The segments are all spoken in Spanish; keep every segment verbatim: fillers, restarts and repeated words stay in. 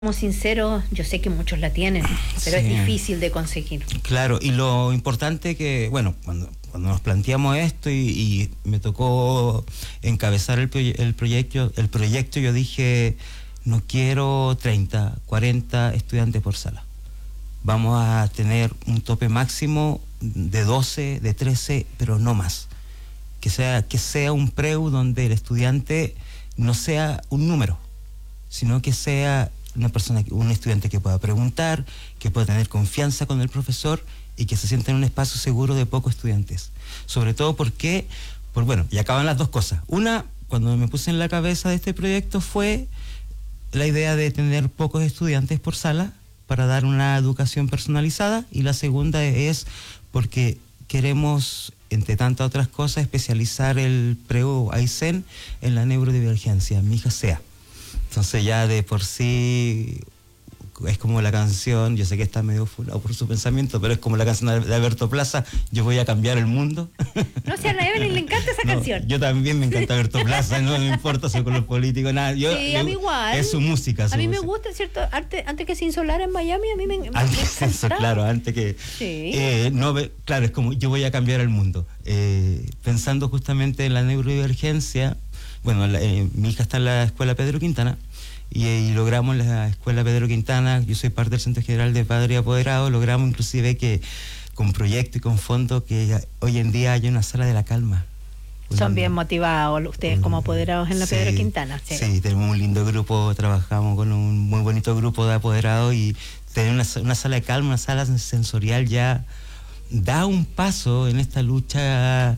Como sinceros, yo sé que muchos la tienen, pero sí, es difícil de conseguir. Claro, y lo importante que, bueno, cuando, cuando nos planteamos esto y, y me tocó encabezar el, proye el proyecto, el proyecto, yo dije, no quiero treinta, cuarenta estudiantes por sala. Vamos a tener un tope máximo de doce, de trece, pero no más. Que sea, que sea un preu donde el estudiante no sea un número, sino que sea una persona, un estudiante que pueda preguntar, que pueda tener confianza con el profesor y que se sienta en un espacio seguro de pocos estudiantes. Sobre todo porque, por, bueno, y acaban las dos cosas. Una, cuando me puse en la cabeza de este proyecto fue la idea de tener pocos estudiantes por sala para dar una educación personalizada, y la segunda es porque queremos, entre tantas otras cosas, especializar el preu Aysén en la neurodivergencia. Mi hija sea. Entonces ya de por sí es como la canción, yo sé que está medio fulado por su pensamiento, pero es como la canción de Alberto Plaza, yo voy a cambiar el mundo. No, si a la Evelyn le encanta esa no, canción. Yo también me encanta Alberto Plaza, no me importa su color político, nada. Yo, sí, a mí igual. Es su música. Su a mí me música. gusta, ¿cierto? Antes, antes que se insolara en Miami, a mí me, me Antes eso, claro, antes que... Sí. Eh, no, claro, es como yo voy a cambiar el mundo. Eh, pensando justamente en la neurodivergencia. Bueno, la, eh, mi hija está en la escuela Pedro Quintana y, y logramos la escuela Pedro Quintana, yo soy parte del Centro General de Padres y Apoderados, logramos inclusive que con proyecto y con fondo que hoy en día haya una sala de la calma. Son un, bien motivados ustedes un, como apoderados en la sí, Pedro Quintana. Sí. sí, tenemos un lindo grupo, trabajamos con un muy bonito grupo de apoderados y tener una, una sala de calma, una sala sensorial ya da un paso en esta lucha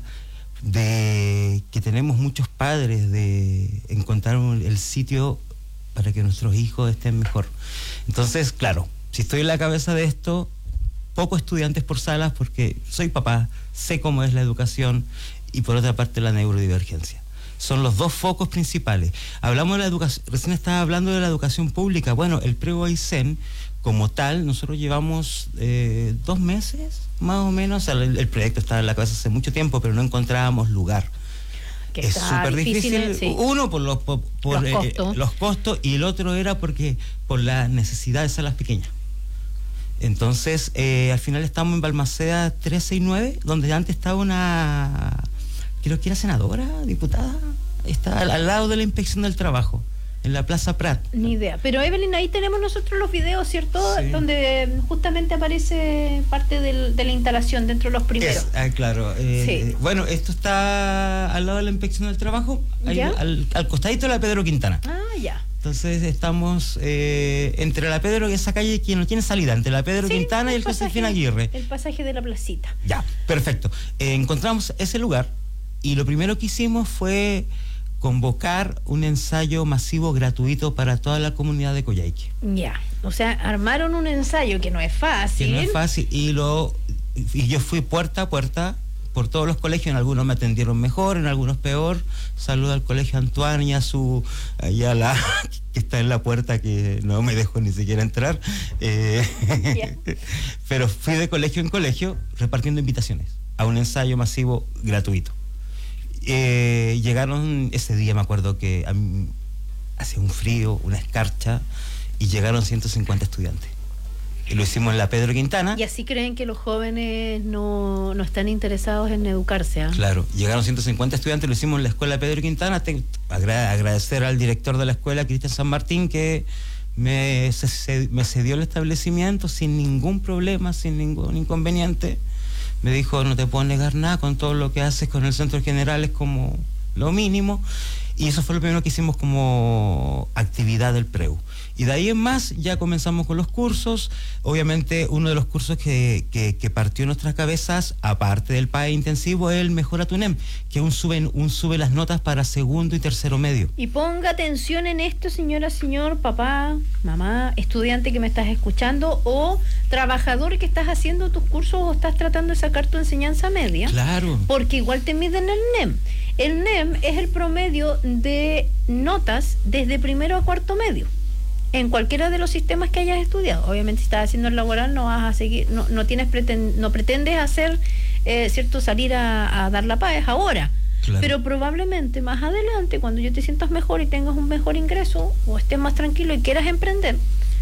de que tenemos muchos padres de encontrar un, el sitio para que nuestros hijos estén mejor. Entonces, claro, si estoy en la cabeza de esto, pocos estudiantes por salas porque soy papá, sé cómo es la educación y por otra parte la neurodivergencia. Son los dos focos principales. Hablamos de la educación, recién estaba hablando de la educación pública. Bueno, el preu Aysén como tal, nosotros llevamos eh, dos meses, más o menos. El, el proyecto estaba en la cabeza hace mucho tiempo, pero no encontrábamos lugar. Que es súper difícil. difícil sí. Uno, por, los, por, por los, eh, costos. los costos, y el otro era porque por la necesidad de salas pequeñas. Entonces, eh, al final estamos en Balmaceda trece y nueve, donde antes estaba una, creo que era senadora, diputada, está al, al lado de la Inspección del Trabajo. En la Plaza Prat. Ni idea. Pero Evelyn, ahí tenemos nosotros los videos, ¿cierto? Sí. Donde justamente aparece parte del, de la instalación dentro de los primeros. Es, ah, claro. Eh, sí. Bueno, esto está al lado de la Inspección del Trabajo, ahí, al, al costadito de la Pedro Quintana. Ah, ya. Entonces estamos eh, entre la Pedro, que esa calle que no tiene salida, entre la Pedro sí, Quintana el y el Josefina Aguirre. El pasaje de la placita. Ya, perfecto. Eh, encontramos ese lugar y lo primero que hicimos fue convocar un ensayo masivo gratuito para toda la comunidad de Coyhaique. Ya, o sea, armaron un ensayo que no es fácil. Que no es fácil, y lo y yo fui puerta a puerta por todos los colegios. En algunos me atendieron mejor, en algunos peor. Saludo al colegio Antoine y a su, y a la que está en la puerta, que no me dejó ni siquiera entrar. Eh, yeah. Pero fui de colegio en colegio repartiendo invitaciones a un ensayo masivo gratuito. Eh, llegaron ese día, me acuerdo que a mí, hacía un frío, una escarcha, y llegaron ciento cincuenta estudiantes. Y lo hicimos en la Pedro Quintana. ¿Y así creen que los jóvenes no, no están interesados en educarse? ¿eh? Claro, llegaron ciento cincuenta estudiantes, lo hicimos en la escuela Pedro Quintana. Te, agra, agradecer al director de la escuela, Cristian San Martín, que me, se, me cedió el establecimiento sin ningún problema, sin ningún inconveniente. Me dijo, no te puedo negar nada, con todo lo que haces con el Centro General es como lo mínimo. Y eso fue lo primero que hicimos como actividad del preu. Y de ahí en más ya comenzamos con los cursos. Obviamente uno de los cursos que, que, que partió en nuestras cabezas, aparte del P A E intensivo, es el Mejora tu NEM, que es un sube, un sube las notas para segundo y tercero medio. Y ponga atención en esto, señora, señor, papá, mamá, estudiante que me estás escuchando, o trabajador que estás haciendo tus cursos o estás tratando de sacar tu enseñanza media. Claro. Porque igual te miden el NEM. El NEM es el promedio de notas desde primero a cuarto medio en cualquiera de los sistemas que hayas estudiado. Obviamente, si estás haciendo el laboral, no vas a seguir, no, no tienes preten, no pretendes hacer, eh, cierto, salir a, a dar la paz, es ahora. Claro. Pero probablemente más adelante, cuando ya te sientas mejor y tengas un mejor ingreso o estés más tranquilo y quieras emprender,